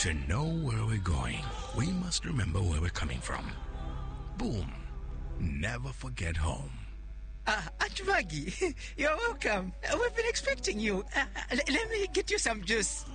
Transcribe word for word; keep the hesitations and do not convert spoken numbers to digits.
To know where we're going, we must remember where we're coming from. Boom. Never forget home. Uh, Aunt Maggie, you're welcome. Uh, We've been expecting you. Uh, uh, let me get you some juice.